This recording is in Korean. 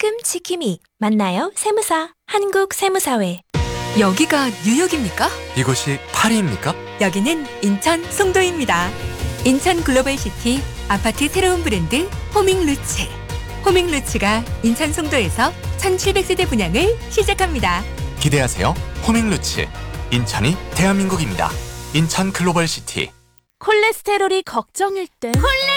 시금치킴이 만나요 세무사 한국세무사회. 여기가 뉴욕입니까? 이곳이 파리입니까? 여기는 인천 송도입니다. 인천 글로벌시티 아파트 새로운 브랜드 호밍루츠. 호밍루츠가 인천 송도에서 1700세대 분양을 시작합니다. 기대하세요. 호밍루츠. 인천이 대한민국입니다. 인천 글로벌시티. 콜레스테롤이 걱정일 땐